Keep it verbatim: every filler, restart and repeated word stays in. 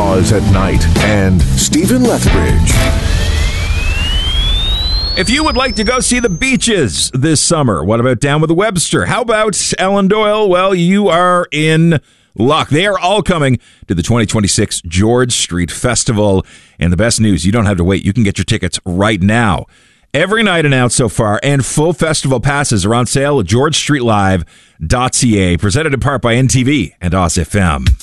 Oz at Night, and Stephen Lethbridge. If you would like to go see the Beaches this summer, what about Down with the Webster? How about Ellen Doyle? Well, you are in luck. They are all coming to the twenty twenty-six George Street Festival. And the best news, you don't have to wait. You can get your tickets right now. Every night announced so far, and full festival passes are on sale at george street live dot c a, presented in part by N T V and Oz F M.